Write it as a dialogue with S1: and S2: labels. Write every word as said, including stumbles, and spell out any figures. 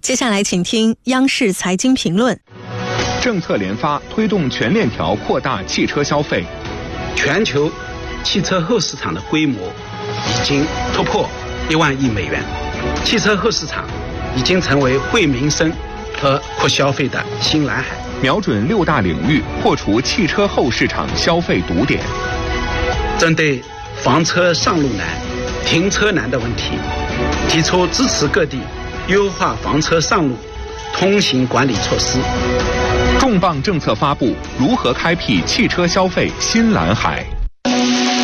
S1: 接下来请听央视财经评论。
S2: 政策连发，推动全链条扩大汽车消费。
S3: 全球汽车后市场的规模已经突破一万亿美元，汽车后市场已经成为惠民生和扩消费的新蓝海。
S2: 瞄准六大领域，破除汽车后市场消费堵点。
S3: 针对房车上路难、停车难的问题，提出支持各地优化房车上路通行管理措施。
S2: 重磅政策发布，如何开辟汽车消费新蓝海？